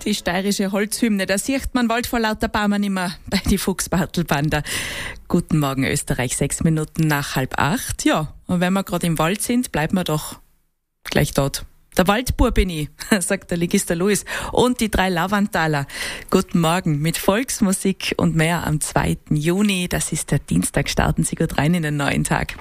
Die steirische Holzhymne, da sieht man Wald vor lauter Baumen immer bei die Fuchsbartelbanda. Guten Morgen Österreich, 6 Minuten nach 7:30. Ja, und wenn wir gerade im Wald sind, bleiben wir doch gleich dort. Der Waldbub bin ich, sagt der Ligister Luis. Und die 3 Lavantaler. Guten Morgen mit Volksmusik und mehr am 2. Juni. Das ist der Dienstag. Starten Sie gut rein in den neuen Tag.